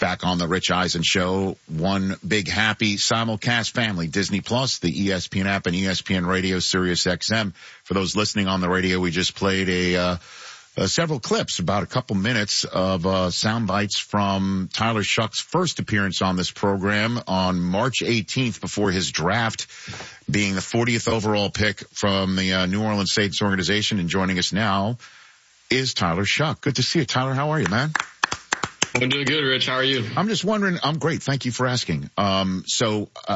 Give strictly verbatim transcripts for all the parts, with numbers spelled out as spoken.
back on the Rich Eisen Show. One big happy simulcast family, Disney Plus, the E S P N app, and E S P N Radio, Sirius X M. For those listening on the radio, we just played a, uh, uh several clips, about a couple minutes of uh sound bites from Tyler Shought's first appearance on this program on March eighteenth before his draft, being the fortieth overall pick from the uh, New Orleans Saints organization. And joining us now is Tyler Shought. Good to see you, Tyler. How are you, man? I'm doing good, Rich. How are you? I'm just wondering. I'm great. Thank you for asking. Um, so, uh,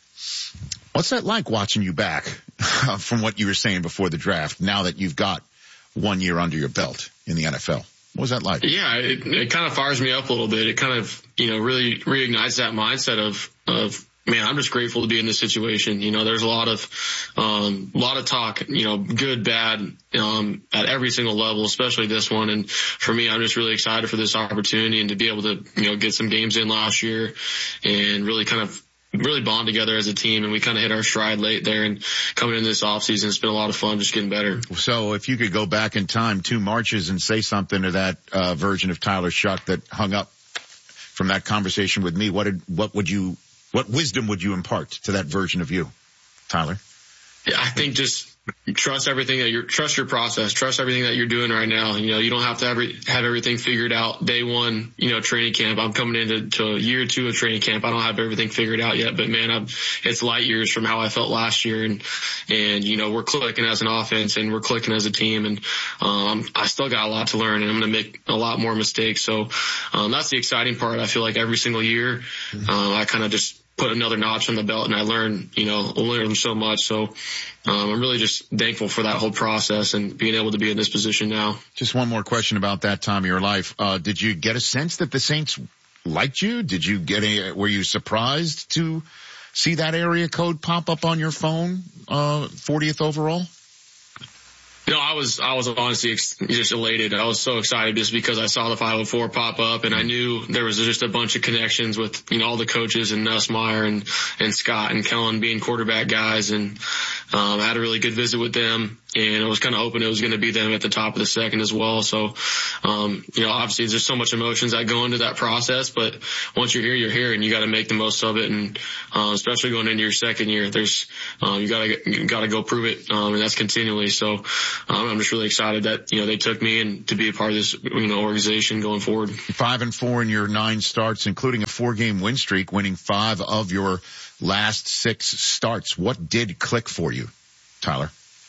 what's that like watching you back from what you were saying before the draft, now that you've got one year under your belt in the N F L? What was that like? Yeah, it, it kind of fires me up a little bit. It kind of, you know, really reignites that mindset of, of, man, I'm just grateful to be in this situation. You know, there's a lot of, um, a lot of talk, you know, good, bad, um, at every single level, especially this one. And for me, I'm just really excited for this opportunity and to be able to, you know, get some games in last year and really kind of really bond together as a team. And we kind of hit our stride late there, and coming into this offseason, it's been a lot of fun just getting better. So if you could go back in time two Marches and say something to that, uh, version of Tyler Shought that hung up from that conversation with me, what did, what would you, what wisdom would you impart to that version of you, Tyler? Yeah, I think just trust everything that you're, trust your process, trust everything that you're doing right now. You know, you don't have to have, have everything figured out day one, you know, training camp. I'm coming into to year two of training camp. I don't have everything figured out yet, but man, I'm, it's light years from how I felt last year. And, and, you know, we're clicking as an offense and we're clicking as a team. And, um, I still got a lot to learn, and I'm going to make a lot more mistakes. So, um, that's the exciting part. I feel like every single year, um, I kind of just put another notch on the belt, and I learned, you know, learned so much. So, um, I'm really just thankful for that whole process and being able to be in this position now. Just one more question about that time of your life. Uh, did you get a sense that the Saints liked you? Did you get a, were you surprised to see that area code pop up on your phone, uh, fortieth overall? No, I was, I was honestly ex- just elated. I was so excited just because I saw the five oh four pop up, and I knew there was just a bunch of connections with, you know, all the coaches and Nussmeier and, and Scott and Kellen being quarterback guys. And, um, I had a really good visit with them, and I was kind of hoping it was going to be them at the top of the second as well. So, um, you know, obviously there's so much emotions that go into that process, but once you're here, you're here, and you got to make the most of it. And, uh, especially going into your second year, there's, um, you gotta, you gotta go prove it. Um, and that's continually. So, Um, I'm just really excited that, you know, they took me and to be a part of this, you know, organization going forward. Five and four in your nine starts, including a four game win streak, winning five of your last six starts. What did click for you, Tyler?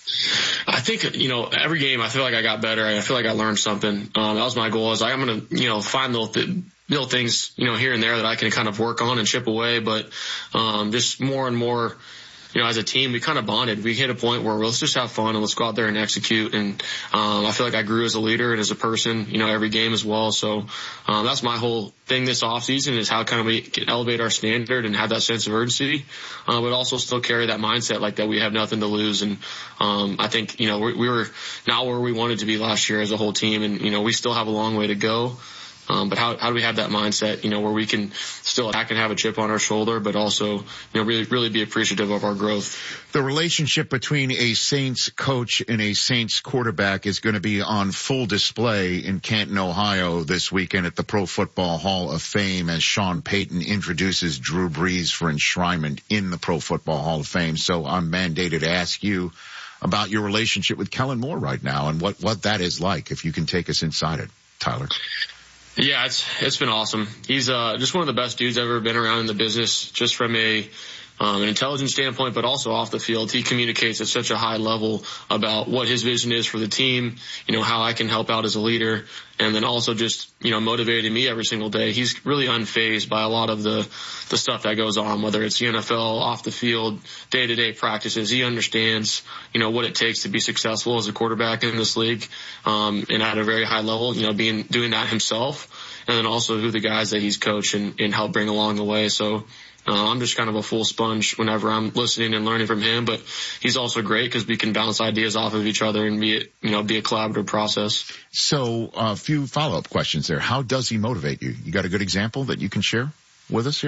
I think, you know, every game I feel like I got better. I feel like I learned something. Um, that was my goal. I was like, I'm going to, you know, find little, th- little things, you know, here and there that I can kind of work on and chip away. But, um, just more and more, you know, as a team, we kind of bonded. We hit a point where, well, let's just have fun and let's go out there and execute. And, um, I feel like I grew as a leader and as a person, you know, every game as well. So, um, that's my whole thing this off season, is how kind of we can elevate our standard and have that sense of urgency, uh, but also still carry that mindset like that we have nothing to lose. And, um, I think, you know, we, we were not where we wanted to be last year as a whole team. And, you know, we still have a long way to go. Um, but how, how do we have that mindset, you know, where we can still attack and have a chip on our shoulder, but also, you know, really, really be appreciative of our growth. The relationship between a Saints coach and a Saints quarterback is going to be on full display in Canton, Ohio this weekend at the Pro Football Hall of Fame, as Sean Payton introduces Drew Brees for enshrinement in the Pro Football Hall of Fame. So I'm mandated to ask you about your relationship with Kellen Moore right now and what, what that is like, if you can take us inside it, Tyler. Yeah, it's it's been awesome. He's uh just one of the best dudes I've ever been around in the business, just from a um an intelligence standpoint, but also off the field. He communicates at such a high level about what his vision is for the team, you know, how I can help out as a leader, and then also just, you know, motivating me every single day. He's really unfazed by a lot of the the stuff that goes on, whether it's the N F L, off the field, day-to-day practices. He understands, you know, what it takes to be successful as a quarterback in this league, um, and at a very high level, you know, being doing that himself, and then also who the guys that he's coached and, and helped bring along the way. So Uh, I'm just kind of a full sponge whenever I'm listening and learning from him, but he's also great because we can bounce ideas off of each other and be, you know, be a collaborative process. So a uh, few follow-up questions there. How does he motivate you? You got a good example that you can share with us here?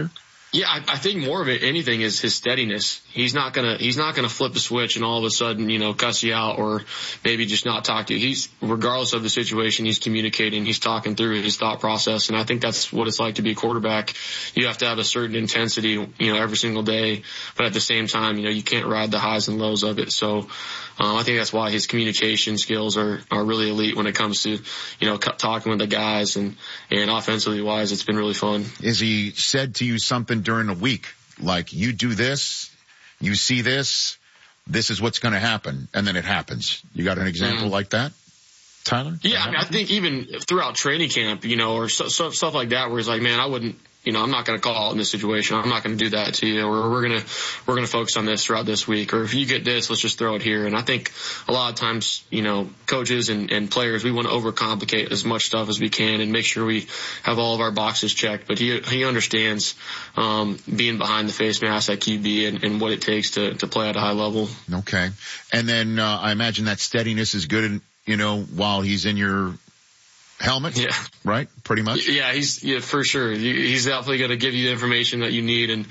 Yeah, I, I think more of it, anything, is his steadiness. He's not gonna, he's not gonna flip a switch and all of a sudden, you know, cuss you out or maybe just not talk to you. He's, regardless of the situation, he's communicating, he's talking through his thought process. And I think that's what it's like to be a quarterback. You have to have a certain intensity, you know, every single day. But at the same time, you know, you can't ride the highs and lows of it. So, um, I think that's why his communication skills are, are really elite when it comes to, you know, talking with the guys, and, and offensively wise, it's been really fun. Is he said to you something during the week, like, you do this, you see this, this is what's going to happen, and then it happens? You got an example mm-hmm. like that, Tyler? Yeah, I mean, I think even throughout training camp, you know, or so, so, stuff like that, where he's like, man, I wouldn't, you know, I'm not going to call out in this situation. I'm not going to do that to you. Or we're going to, we're going to focus on this throughout this week. Or if you get this, let's just throw it here. And I think a lot of times, you know, coaches and, and players, we want to overcomplicate as much stuff as we can and make sure we have all of our boxes checked. But he, he understands, um, being behind the face mask at Q B and, and what it takes to, to play at a high level. Okay. And then, uh, I imagine that steadiness is good, you know, while he's in your helmet, yeah, right? Pretty much. Yeah, he's yeah for sure. He's definitely going to give you the information that you need, and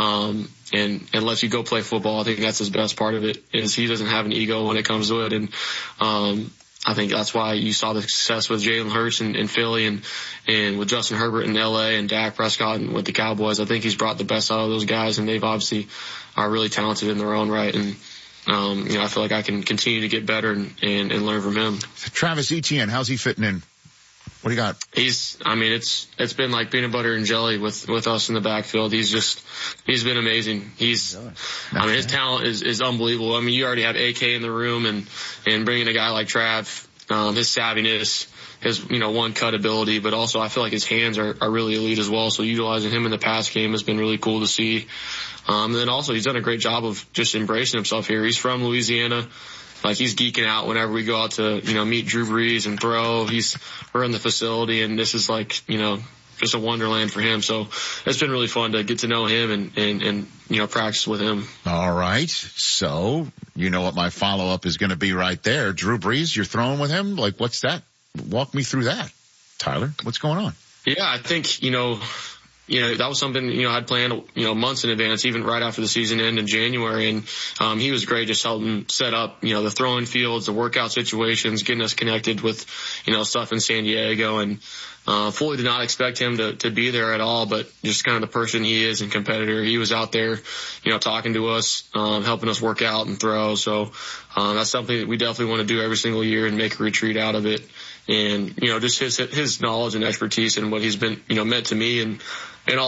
um and and let you go play football. I think that's his best part of it, is he doesn't have an ego when it comes to it, and um I think that's why you saw the success with Jalen Hurts in, in Philly, and and with Justin Herbert in L A, and Dak Prescott and with the Cowboys. I think he's brought the best out of those guys, and they've obviously are really talented in their own right, and. Um, you know, I feel like I can continue to get better and, and, and learn from him. Travis Etienne, how's he fitting in? What do you got? He's, I mean, it's, it's been like peanut butter and jelly with, with us in the backfield. He's just, he's been amazing. He's, I mean, his talent is, is unbelievable. I mean, you already have A K in the room, and, and bringing a guy like Trav, um, his savviness, his, you know, one cut ability, but also I feel like his hands are, are really elite as well. So utilizing him in the pass game has been really cool to see. Um, and then also he's done a great job of just embracing himself here. He's from Louisiana. Like, he's geeking out whenever we go out to, you know, meet Drew Brees and throw. He's, we're in the facility, and this is like, you know, just a wonderland for him. So it's been really fun to get to know him and, and, and, you know, practice with him. All right. So you know what my follow up is going to be right there. Drew Brees, you're throwing with him? Like, what's that? Walk me through that, Tyler. What's going on? Yeah, I think, you know, you know, that was something, you know, I'd planned, you know, months in advance, even right after the season ended in January. And, um, he was great, just helping set up, you know, the throwing fields, the workout situations, getting us connected with, you know, stuff in San Diego. And, uh, fully did not expect him to, to be there at all, but just kind of the person he is and competitor. He was out there, you know, talking to us, um, helping us work out and throw. So, um, that's something that we definitely want to do every single year and make a retreat out of it. And, you know, just his, his knowledge and expertise and what he's been, you know, meant to me and, and all